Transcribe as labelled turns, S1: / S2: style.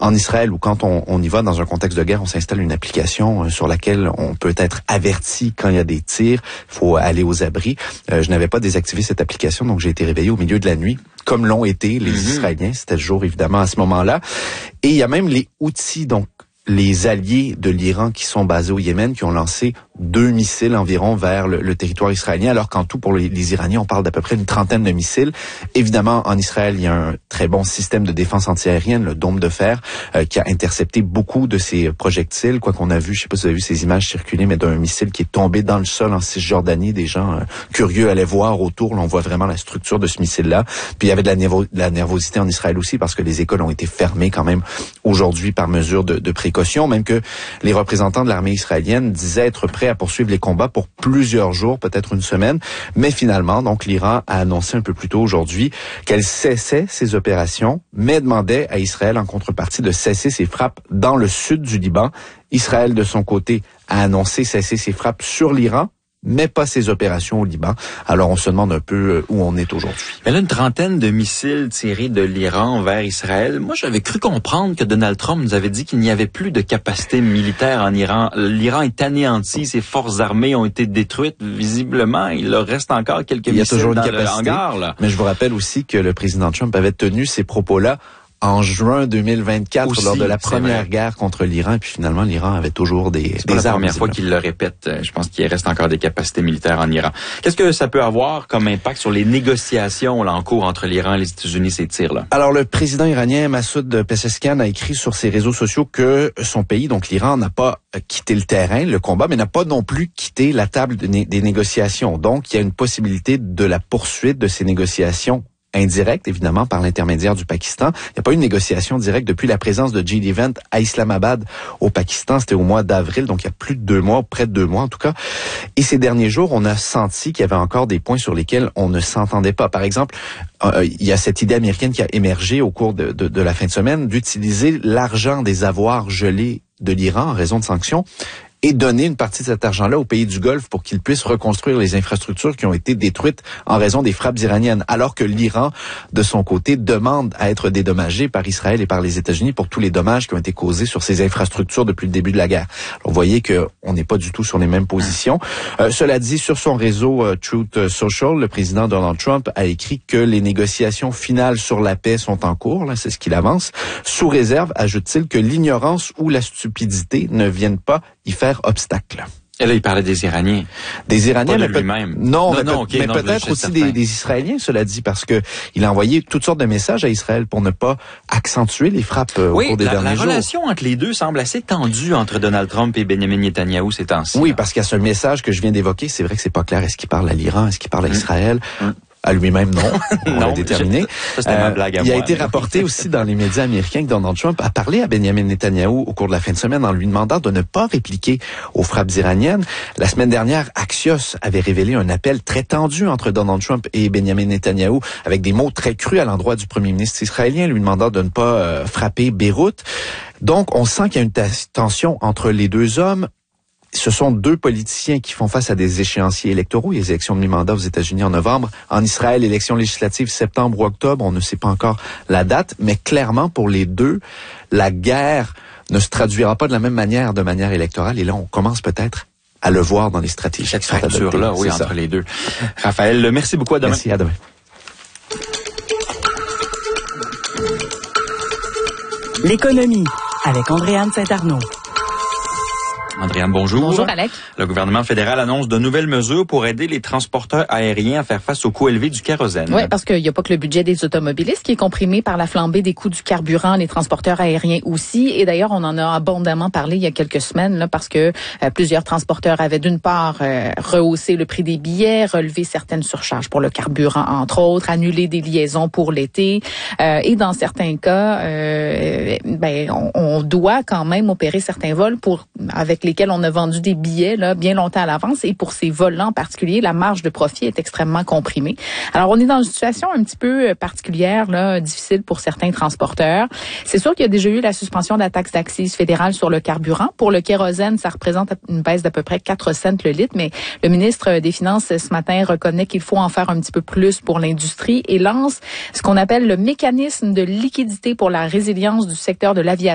S1: en Israël ou quand on y va dans un contexte de guerre, on s'installe une application sur laquelle on peut être averti quand il y a des tirs. Il faut aller aux abris. Je n'avais pas désactivé cette application, donc j'ai été réveillé au milieu de la nuit, comme l'ont été les Israéliens. C'était le jour, évidemment, à ce moment-là. Et il y a même les Houthis, donc les alliés de l'Iran qui sont basés au Yémen, qui ont lancé 2 missiles environ vers le territoire israélien, alors qu'en tout, pour les Iraniens, on parle d'à peu près une trentaine de missiles. Évidemment, en Israël, il y a un très bon système de défense antiaérienne, le dôme de fer, qui a intercepté beaucoup de ces projectiles. Quoi qu'on a vu, je sais pas si vous avez vu ces images circuler, mais d'un missile qui est tombé dans le sol en Cisjordanie. Des gens curieux allaient voir autour. Là, on voit vraiment la structure de ce missile-là. Puis il y avait de la nervosité en Israël aussi, parce que les écoles ont été fermées quand même aujourd'hui par mesure de précaution, même que les représentants de l'armée israélienne disaient être prêts à poursuivre les combats pour plusieurs jours, peut-être une semaine. Mais finalement, donc, l'Iran a annoncé un peu plus tôt aujourd'hui qu'elle cessait ses opérations, mais demandait à Israël en contrepartie de cesser ses frappes dans le sud du Liban. Israël, de son côté, a annoncé cesser ses frappes sur l'Iran, mais pas ses opérations au Liban. Alors, on se demande un peu où on est aujourd'hui.
S2: Mais là, une trentaine de missiles tirés de l'Iran vers Israël. Moi, j'avais cru comprendre que Donald Trump nous avait dit qu'il n'y avait plus de capacité militaire en Iran. L'Iran est anéanti, ses forces armées ont été détruites. Visiblement, il leur reste encore quelques missiles dans le hangar, là.
S1: Mais je vous rappelle aussi que le président Trump avait tenu ces propos-là en juin 2024 aussi, lors de la première guerre contre l'Iran. Et puis finalement, l'Iran avait toujours des armes.
S2: C'est la première fois qu'il le répète. Je pense qu'il reste encore des capacités militaires en Iran. Qu'est-ce que ça peut avoir comme impact sur les négociations là, en cours entre l'Iran et les États-Unis, ces tirs-là?
S1: Alors, le président iranien Massoud Pezeshkian a écrit sur ses réseaux sociaux que son pays, donc l'Iran, n'a pas quitté le terrain, le combat, mais n'a pas non plus quitté la table des négociations. Donc, il y a une possibilité de la poursuite de ces négociations indirecte, évidemment, par l'intermédiaire du Pakistan. Il n'y a pas eu de négociation directe depuis la présence de J.D. Vance à Islamabad, au Pakistan. C'était au mois d'avril, donc il y a plus de 2 mois, près de 2 mois en tout cas. Et ces derniers jours, on a senti qu'il y avait encore des points sur lesquels on ne s'entendait pas. Par exemple, il y a cette idée américaine qui a émergé au cours de la fin de semaine d'utiliser l'argent des avoirs gelés de l'Iran en raison de sanctions et donner une partie de cet argent-là aux pays du Golfe pour qu'ils puissent reconstruire les infrastructures qui ont été détruites en raison des frappes iraniennes, alors que l'Iran, de son côté, demande à être dédommagé par Israël et par les États-Unis pour tous les dommages qui ont été causés sur ces infrastructures depuis le début de la guerre. Alors, vous voyez qu'on n'est pas du tout sur les mêmes positions. Cela dit, sur son réseau Truth Social, le président Donald Trump a écrit que les négociations finales sur la paix sont en cours, là, c'est ce qu'il avance, sous réserve, ajoute-t-il, que l'ignorance ou la stupidité ne viennent pas y faire obstacle.
S2: Et là, il parlait des Iraniens.
S1: Des Iraniens,
S2: pas de lui-même.
S1: Non, mais peut-être aussi des Israéliens, cela dit, parce que il a envoyé toutes sortes de messages à Israël pour ne pas accentuer les frappes au cours des derniers jours.
S2: La relation entre les deux semble assez tendue entre Donald Trump et Benjamin Netanyahou ces temps-ci.
S1: Oui, parce qu'il y a ce message que je viens d'évoquer. C'est vrai que c'est pas clair. Est-ce qu'il parle à l'Iran? Est-ce qu'il parle à Israël? À lui-même, non. On l'a déterminé. Il a été rapporté aussi dans les médias américains que Donald Trump a parlé à Benjamin Netanyahou au cours de la fin de semaine en lui demandant de ne pas répliquer aux frappes iraniennes. La semaine dernière, Axios avait révélé un appel très tendu entre Donald Trump et Benjamin Netanyahou avec des mots très crus à l'endroit du premier ministre israélien, lui demandant de ne pas frapper Beyrouth. Donc, on sent qu'il y a une tension entre les deux hommes. Ce sont 2 politiciens qui font face à des échéanciers électoraux. Il y a les élections de mi-mandat aux États-Unis en novembre. En Israël, élections législatives septembre ou octobre. On ne sait pas encore la date. Mais clairement, pour les deux, la guerre ne se traduira pas de la même manière, de manière électorale. Et là, on commence peut-être à le voir dans les stratégies.
S2: Cette fracture-là, oui, entre les deux. Raphaël, merci beaucoup. À demain.
S1: Merci, à demain.
S3: L'économie avec Andréane Saint-Arnaud.
S2: Andréane, bonjour.
S4: Bonjour, Alex.
S2: Le gouvernement fédéral annonce de nouvelles mesures pour aider les transporteurs aériens à faire face au coût élevé du kérosène.
S4: Oui, parce qu'il n'y a pas que le budget des automobilistes qui est comprimé par la flambée des coûts du carburant, les transporteurs aériens aussi. Et d'ailleurs, on en a abondamment parlé il y a quelques semaines, là, parce que plusieurs transporteurs avaient d'une part rehaussé le prix des billets, relevé certaines surcharges pour le carburant, entre autres, annulé des liaisons pour l'été. Et dans certains cas, on doit quand même opérer certains vols avec lesquels on a vendu des billets là bien longtemps à l'avance, et pour ces vols-là en particulier, la marge de profit est extrêmement comprimée. Alors, on est dans une situation un petit peu particulière, là, difficile pour certains transporteurs. C'est sûr qu'il y a déjà eu la suspension de la taxe d'accise fédérale sur le carburant. Pour le kérosène, ça représente une baisse d'à peu près 4 cents le litre, mais le ministre des Finances ce matin reconnaît qu'il faut en faire un petit peu plus pour l'industrie et lance ce qu'on appelle le mécanisme de liquidité pour la résilience du secteur de l'aviation.